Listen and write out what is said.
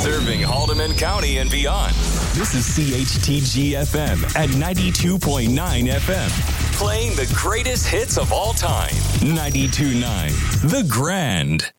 Serving Haldeman County and beyond. This is CHTG-FM at 92.9 FM. Playing the greatest hits of all time. 92.9 The Grand.